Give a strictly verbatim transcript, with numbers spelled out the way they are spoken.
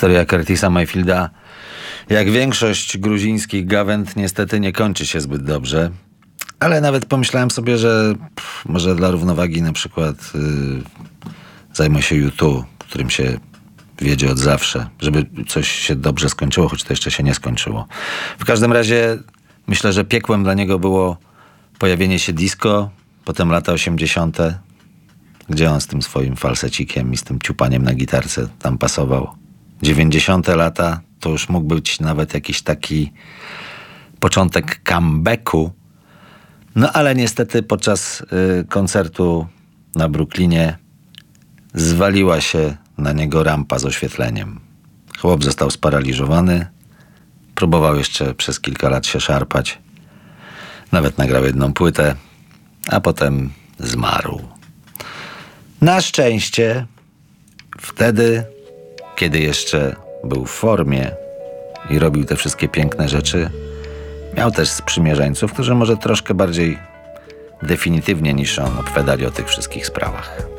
Historia Curtisa Mayfielda, jak większość gruzińskich gawęd, niestety nie kończy się zbyt dobrze. Ale nawet pomyślałem sobie, że pff, może dla równowagi na przykład yy, zajmę się U dwa, którym się wiedzie od zawsze, żeby coś się dobrze skończyło, choć to jeszcze się nie skończyło. W każdym razie myślę, że piekłem dla niego było pojawienie się disco, potem lata osiemdziesiąte, gdzie on z tym swoim falsecikiem i z tym ciupaniem na gitarce tam pasował. dziewięćdziesiąte lata to już mógł być nawet jakiś taki początek comebacku. No ale niestety podczas y, koncertu na Brooklynie zwaliła się na niego rampa z oświetleniem. Chłop został sparaliżowany. Próbował jeszcze przez kilka lat się szarpać. Nawet nagrał jedną płytę, a potem zmarł. Na szczęście wtedy, kiedy jeszcze był w formie i robił te wszystkie piękne rzeczy, miał też sprzymierzeńców, którzy może troszkę bardziej definitywnie niż on opowiadali o tych wszystkich sprawach.